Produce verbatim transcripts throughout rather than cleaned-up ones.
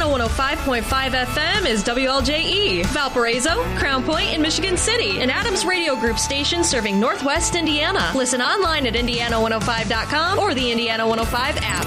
one oh five point five F M is W L J E, Valparaiso, Crown Point, and Michigan City, an Adams Radio Group station serving Northwest Indiana. Listen online at indiana one oh five dot com or the Indiana one oh five app.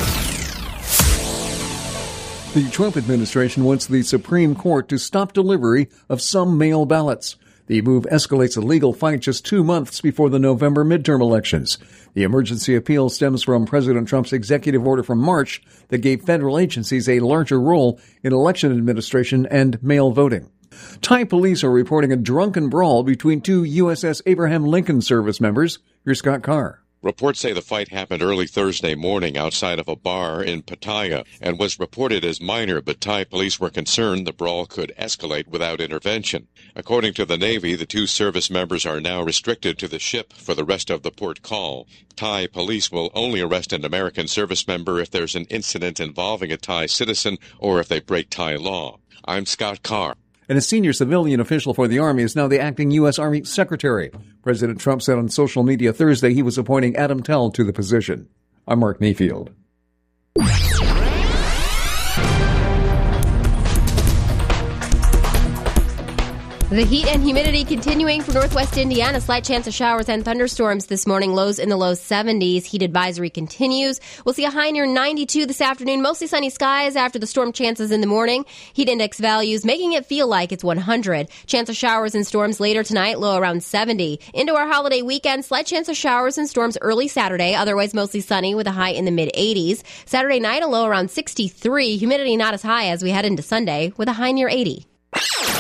The Trump administration wants the Supreme Court to stop delivery of some mail ballots. The move escalates a legal fight just two months before the November midterm elections. The emergency appeal stems from President Trump's executive order from March that gave federal agencies a larger role in election administration and mail voting. Thai police are reporting a drunken brawl between two U S S Abraham Lincoln service members. Here's Scott Carr. Reports say the fight happened early Thursday morning outside of a bar in Pattaya and was reported as minor, but Thai police were concerned the brawl could escalate without intervention. According to the Navy, the two service members are now restricted to the ship for the rest of the port call. Thai police will only arrest an American service member if there's an incident involving a Thai citizen or if they break Thai law. I'm Scott Carr. And a senior civilian official for the Army is now the acting U S. Army Secretary. President Trump said on social media Thursday he was appointing Adam Tell to the position. I'm Mark Mayfield. The heat and humidity continuing for northwest Indiana. Slight chance of showers and thunderstorms this morning. Lows in the low seventies. Heat advisory continues. We'll see a high near ninety-two this afternoon. Mostly sunny skies after the storm chances in the morning. Heat index values making it feel like it's one hundred. Chance of showers and storms later tonight. Low around seventy. Into our holiday weekend. Slight chance of showers and storms early Saturday. Otherwise mostly sunny with a high in the mid eighties. Saturday night a low around sixty-three. Humidity not as high as we head into Sunday with a high near eighty.